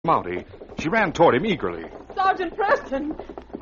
Mountie. She ran toward him eagerly. Sergeant Preston!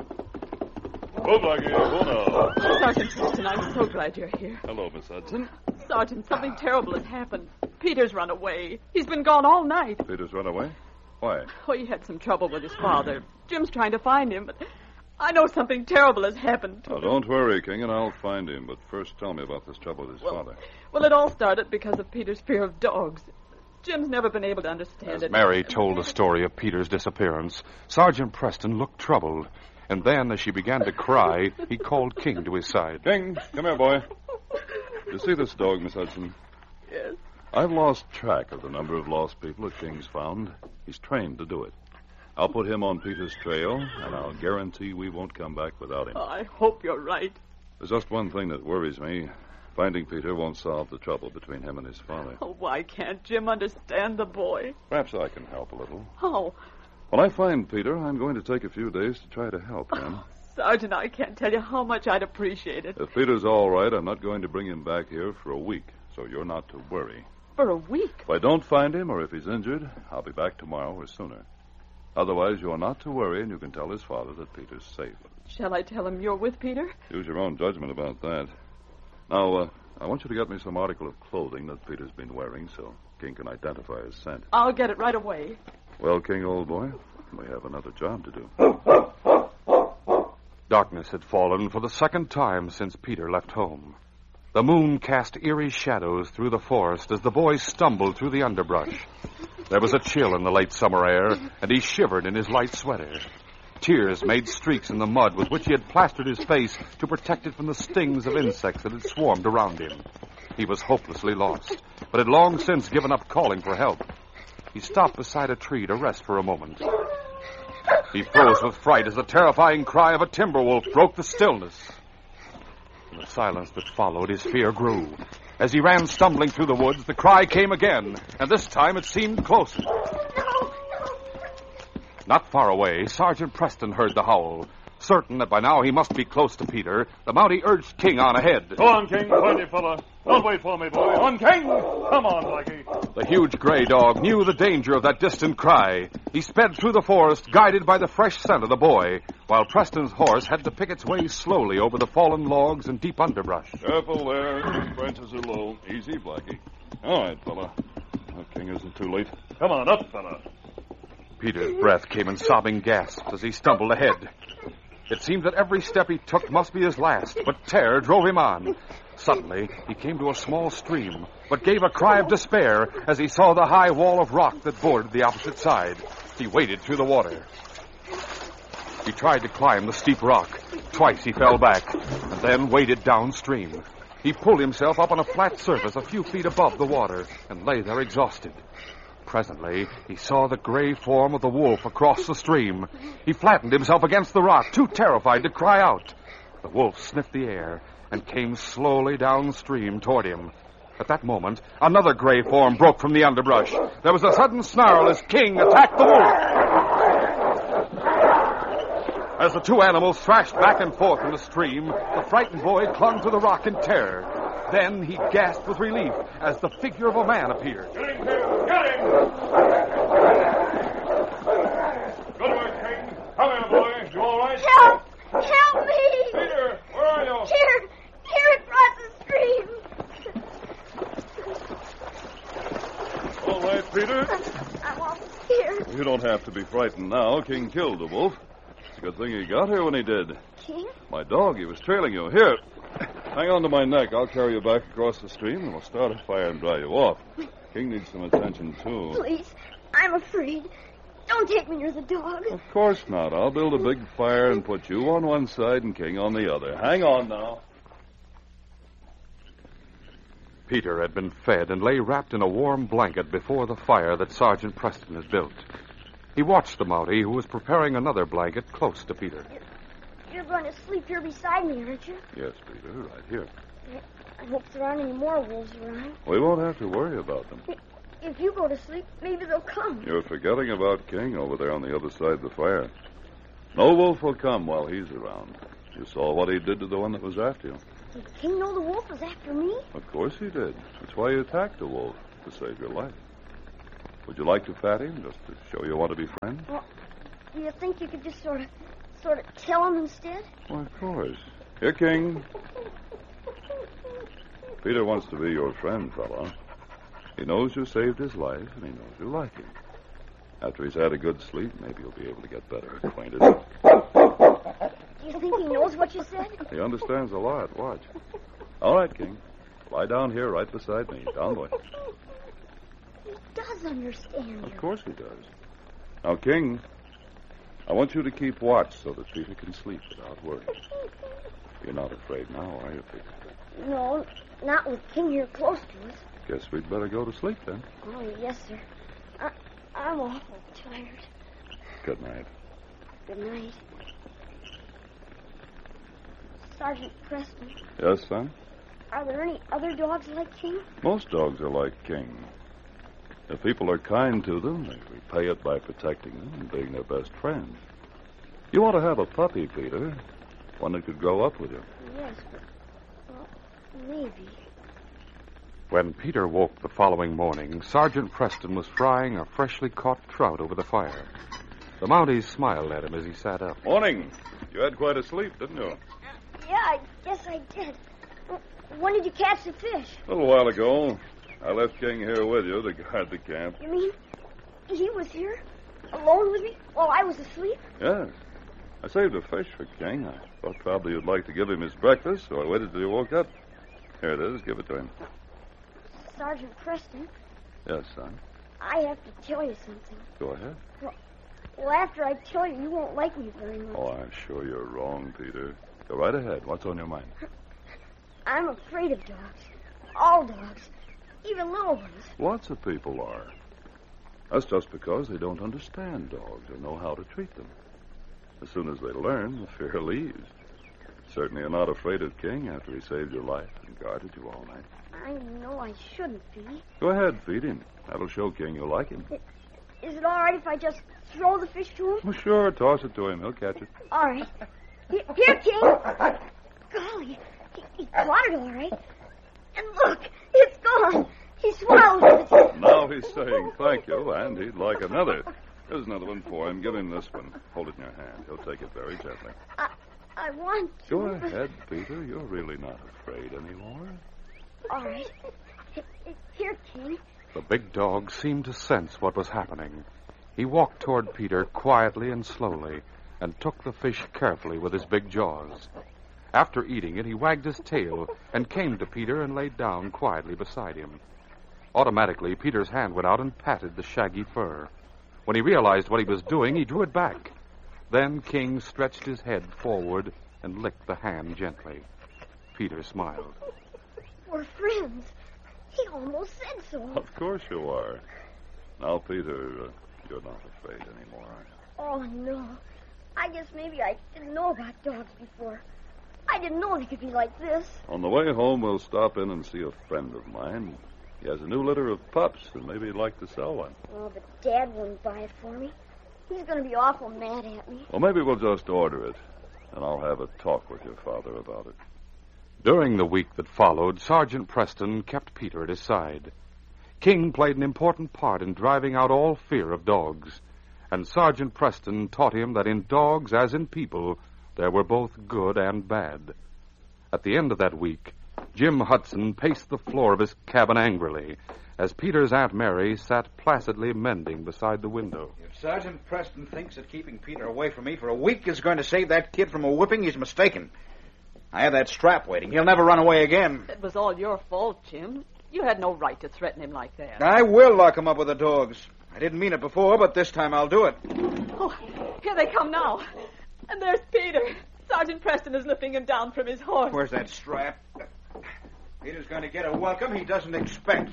Oh, Blackie, oh, no. Sergeant Preston, I'm so glad you're here. Hello, Miss Hudson. Sergeant, something terrible has happened. Peter's run away. He's been gone all night. Peter's run away? Why? Oh, he had some trouble with his father. Jim's trying to find him, but I know something terrible has happened. Now, don't worry, King, and I'll find him. But first, tell me about this trouble with his father. Well, it all started because of Peter's fear of dogs. Jim's never been able to understand it. Mary told the story of Peter's disappearance. Sergeant Preston looked troubled. And then, as she began to cry, he called King to his side. King, come here, boy. You see this dog, Miss Hudson? Yes. I've lost track of the number of lost people that King's found. He's trained to do it. I'll put him on Peter's trail, and I'll guarantee we won't come back without him. Oh, I hope you're right. There's just one thing that worries me. Finding Peter won't solve the trouble between him and his father. Oh, why can't Jim understand the boy? Perhaps I can help a little. Oh. When I find Peter, I'm going to take a few days to try to help him. Oh, Sergeant, I can't tell you how much I'd appreciate it. If Peter's all right, I'm not going to bring him back here for a week, so you're not to worry. For a week? If I don't find him or if he's injured, I'll be back tomorrow or sooner. Otherwise, you're not to worry, and you can tell his father that Peter's safe. Shall I tell him you're with Peter? Use your own judgment about that. Now, I want you to get me some article of clothing that Peter's been wearing so King can identify his scent. I'll get it right away. Well, King, old boy, we have another job to do. Darkness had fallen for the second time since Peter left home. The moon cast eerie shadows through the forest as the boy stumbled through the underbrush. There was a chill in the late summer air, and he shivered in his light sweater. Tears made streaks in the mud with which he had plastered his face to protect it from the stings of insects that had swarmed around him. He was hopelessly lost, but had long since given up calling for help. He stopped beside a tree to rest for a moment. He froze with fright as the terrifying cry of a timber wolf broke the stillness. In the silence that followed, his fear grew. As he ran stumbling through the woods, the cry came again, and this time it seemed closer. Not far away, Sergeant Preston heard the howl. Certain that by now he must be close to Peter, the Mountie urged King on ahead. Go on, King. Find your fella. Don't wait for me, boy. On, King! Come on, Blackie. The huge gray dog knew the danger of that distant cry. He sped through the forest, guided by the fresh scent of the boy, while Preston's horse had to pick its way slowly over the fallen logs and deep underbrush. Careful there. Branches are low. Easy, Blackie. All right, fella. The King isn't too late. Come on, up, fella. Peter's breath came in sobbing gasps as he stumbled ahead. It seemed that every step he took must be his last, but terror drove him on. Suddenly, he came to a small stream, but gave a cry of despair as he saw the high wall of rock that bordered the opposite side. He waded through the water. He tried to climb the steep rock. Twice he fell back, and then waded downstream. He pulled himself up on a flat surface a few feet above the water, and lay there exhausted. Presently, he saw the gray form of the wolf across the stream. He flattened himself against the rock, too terrified to cry out. The wolf sniffed the air and came slowly downstream toward him. At that moment, another gray form broke from the underbrush. There was a sudden snarl as King attacked the wolf. As the two animals thrashed back and forth in the stream, the frightened boy clung to the rock in terror. Then he gasped with relief as the figure of a man appeared. Get him, King! Get him! Good work, King. Come here, boy. You all right? Help! Help me! Peter, where are you? Here across the stream. All right, Peter. I'm almost here. You don't have to be frightened now. King killed the wolf. It's a good thing he got here when he did. King? My dog, he was trailing you. Here, hang on to my neck. I'll carry you back across the stream, and we'll start a fire and dry you off. King needs some attention, too. Please, I'm afraid. Don't take me near the dog. Of course not. I'll build a big fire and put you on one side and King on the other. Hang on now. Peter had been fed and lay wrapped in a warm blanket before the fire that Sergeant Preston had built. He watched the Mountie, who was preparing another blanket close to Peter. You're going to sleep here beside me, aren't you? Yes, Peter, right here. I hope there aren't any more wolves around. We won't have to worry about them. If you go to sleep, maybe they'll come. You're forgetting about King over there on the other side of the fire. No wolf will come while he's around. You saw what he did to the one that was after you. Did King know the wolf was after me? Of course he did. That's why he attacked the wolf, to save your life. Would you like to pat him, just to show you want to be friends? Well, do you think you could just sort of kill him instead? Well, of course. Here, King. Peter wants to be your friend, fella. He knows you saved his life, and he knows you like him. After he's had a good sleep, maybe you'll be able to get better acquainted. Do you think he knows what you said? He understands a lot. Watch. All right, King. Lie down here right beside me. Down, boy. He does understand Of you. course he does. Now, King, I want you to keep watch so that Peter can sleep without worry. You're not afraid now, are you, Peter? No, not with King here close to us. Guess we'd better go to sleep then. Oh, yes, sir. I'm awful tired. Good night. Good night. Sergeant Preston, Yes, son? are there any other dogs like King? Most dogs are like King. If people are kind to them, they repay it by protecting them and being their best friends. You ought to have a puppy, Peter. One that could grow up with you. Yes, but, well, maybe. When Peter woke the following morning, Sergeant Preston was frying a freshly caught trout over the fire. The Mounties smiled at him as he sat up. Morning. You had quite a sleep, didn't you? Yeah, I guess I did. When did you catch the fish? A little while ago. I left King here with you to guard the camp. You mean he was here, alone with me, while I was asleep? Yes. I saved a fish for King. I thought probably you'd like to give him his breakfast, so I waited till you woke up. Here it is. Give it to him. Sergeant Preston, Yes, son. I have to tell you something. Go ahead. Well, after I tell you, you won't like me very much. Oh, I'm sure you're wrong, Peter. Go right ahead. What's on your mind? I'm afraid of dogs. All dogs. Even little ones. Lots of people are. That's just because they don't understand dogs or know how to treat them. As soon as they learn, the fear leaves. Certainly you're not afraid of King after he saved your life and guarded you all night. I know I shouldn't be. Go ahead, feed him. That'll show King you like him. Is it all right if I just throw the fish to him? Well, sure, toss it to him. He'll catch it. All right. Here, King. Golly, he caught it all right. And look, it's gone. He swallowed it. Now he's saying thank you, and he'd like another. There's another one for him. Give him this one. Hold it in your hand. He'll take it very gently. I want to. Go ahead, Peter. You're really not afraid anymore. All right. Here, King. The big dog seemed to sense what was happening. He walked toward Peter quietly and slowly and took the fish carefully with his big jaws. After eating it, he wagged his tail and came to Peter and laid down quietly beside him. Automatically, Peter's hand went out and patted the shaggy fur. When he realized what he was doing, he drew it back. Then King stretched his head forward and licked the hand gently. Peter smiled. We're friends. He almost said so. Of course you are. Now, Peter, you're not afraid anymore, are you? Oh, no. I guess maybe I didn't know about dogs before. I didn't know they could be like this. On the way home, we'll stop in and see a friend of mine. He has a new litter of pups, and maybe he'd like to sell one. Oh, but Dad wouldn't buy it for me. He's going to be awful mad at me. Well, maybe we'll just order it, and I'll have a talk with your father about it. During the week that followed, Sergeant Preston kept Peter at his side. King played an important part in driving out all fear of dogs, and Sergeant Preston taught him that in dogs, as in people, there were both good and bad. At the end of that week, Jim Hudson paced the floor of his cabin angrily as Peter's Aunt Mary sat placidly mending beside the window. If Sergeant Preston thinks that keeping Peter away from me for a week is going to save that kid from a whipping, he's mistaken. I have that strap waiting. He'll never run away again. It was all your fault, Jim. You had no right to threaten him like that. I will lock him up with the dogs. I didn't mean it before, but this time I'll do it. Oh, here they come now. And there's Peter. Sergeant Preston is lifting him down from his horse. Where's that strap? Peter's going to get a welcome he doesn't expect.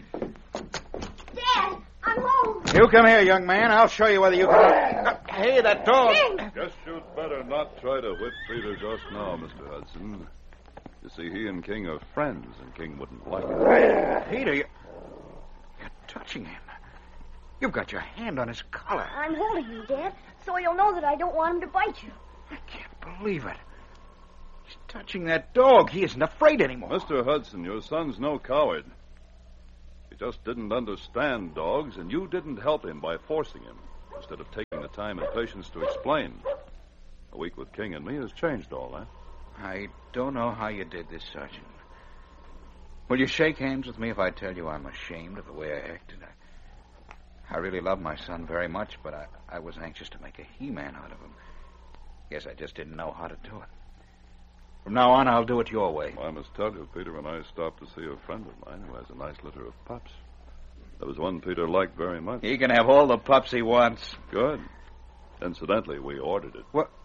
Dad, I'm home. You come here, young man. I'll show you whether you can... Hey, that dog. Guess you'd better not try to whip Peter just now, Mr. Hudson. You see, he and King are friends, and King wouldn't like it. Peter, you're touching him. You've got your hand on his collar. I'm holding him, Dad, so you'll know that I don't want him to bite you. I can't believe it. He's touching that dog. He isn't afraid anymore. Mr. Hudson, your son's no coward. He just didn't understand dogs, and you didn't help him by forcing him, instead of taking the time and patience to explain. A week with King and me has changed all that. I don't know how you did this, Sergeant. Will you shake hands with me if I tell you I'm ashamed of the way I acted? I really love my son very much, but I was anxious to make a he-man out of him. Guess I just didn't know how to do it. From now on, I'll do it your way. Well, I must tell you, Peter, when I stopped to see a friend of mine who has a nice litter of pups, there was one Peter liked very much. He can have all the pups he wants. Good. Incidentally, we ordered it. What?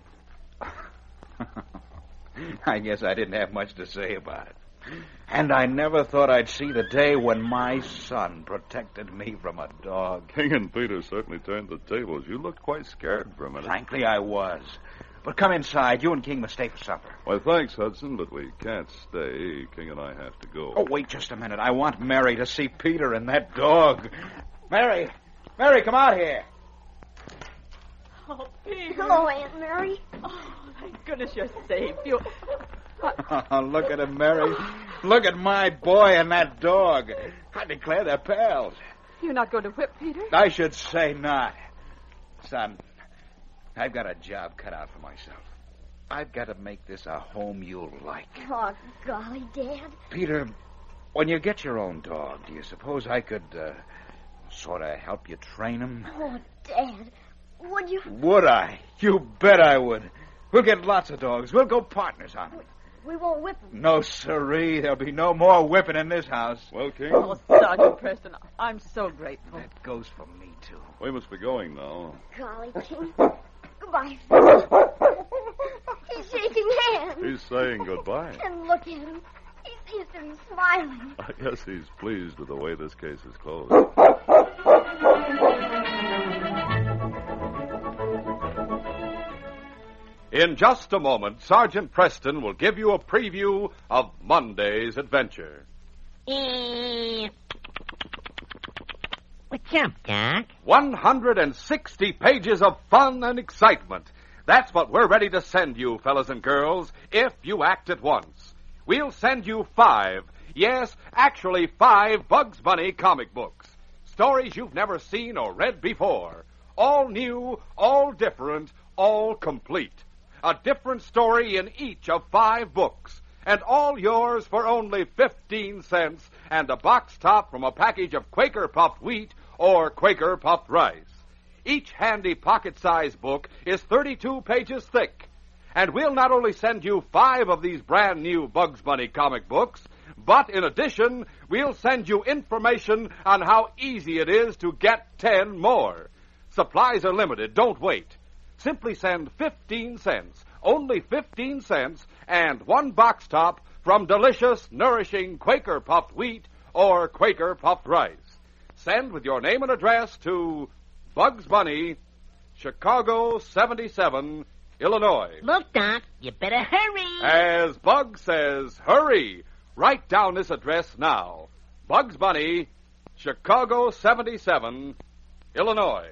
I guess I didn't have much to say about it. And I never thought I'd see the day when my son protected me from a dog. King and Peter certainly turned the tables. You looked quite scared for a minute. Frankly, I was. But come inside. You and King must stay for supper. Why, thanks, Hudson, but we can't stay. King and I have to go. Oh, wait just a minute. I want Mary to see Peter and that dog. Mary! Mary, come out here. Oh, Peter. Hello, Aunt Mary. Oh, thank goodness you're safe. You... Oh, look at him, Mary. Look at my boy and that dog. I declare they're pals. You're not going to whip Peter? I should say not. Son, I've got a job cut out for myself. I've got to make this a home you'll like. Oh, golly, Dad. Peter, when you get your own dog, do you suppose I could, sort of help you train him? Oh, Dad, would you? Would I? You bet I would. We'll get lots of dogs. We'll go partners on them. We won't whip him. No, sirree. There'll be no more whipping in this house. Well, King, Oh, Sergeant Preston, I'm so grateful. That goes for me, too. we must be going now. Golly, King. Goodbye, friend. He's shaking hands. He's saying goodbye. And look at him. He seems to be smiling. I guess he's pleased with the way this case is closed. In just a moment, Sergeant Preston will give you a preview of Monday's adventure. What's up, Doc? 160 pages of fun and excitement. That's what we're ready to send you, fellas and girls, if you act at once. We'll send you 5, yes, actually 5 Bugs Bunny comic books. Stories you've never seen or read before. All new, all different, all complete. A different story in each of 5 books. And all yours for only 15 cents and a box top from a package of Quaker Puffed Wheat or Quaker Puffed Rice. Each handy pocket-sized book is 32 pages thick. And we'll not only send you 5 of these brand new Bugs Bunny comic books, but in addition, we'll send you information on how easy it is to get 10 more. Supplies are limited. Don't wait. Simply send 15 cents, only 15 cents, and 1 box top from delicious, nourishing Quaker Puffed Wheat or Quaker Puffed Rice. Send with your name and address to Bugs Bunny, Chicago 77, Illinois. Look, Doc, you better hurry. As Bugs says, hurry. Write down this address now. Bugs Bunny, Chicago 77, Illinois.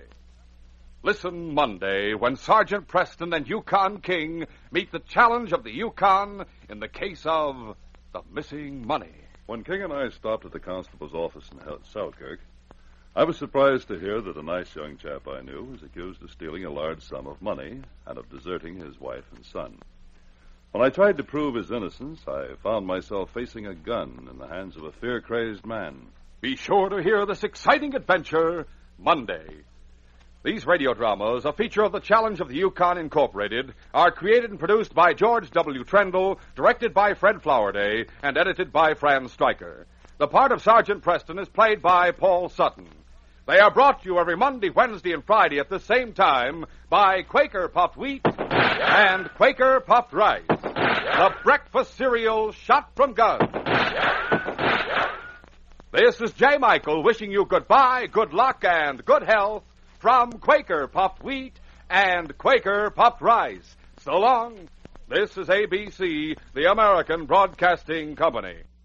Listen Monday when Sergeant Preston and Yukon King meet the challenge of the Yukon in the case of the missing money. When King and I stopped at the constable's office in Selkirk, I was surprised to hear that a nice young chap I knew was accused of stealing a large sum of money and of deserting his wife and son. When I tried to prove his innocence, I found myself facing a gun in the hands of a fear-crazed man. Be sure to hear this exciting adventure Monday. These radio dramas, a feature of the Challenge of the Yukon Incorporated, are created and produced by George W. Trendle, directed by Fred Flowerday, and edited by Fran Stryker. The part of Sergeant Preston is played by Paul Sutton. They are brought to you every Monday, Wednesday, and Friday at the same time by Quaker Puffed Wheat and Quaker Puffed Rice, the breakfast cereal shot from guns. This is J. Michael wishing you goodbye, good luck, and good health from Quaker Puffed Wheat and Quaker Puffed Rice. So long. This is ABC, the American Broadcasting Company.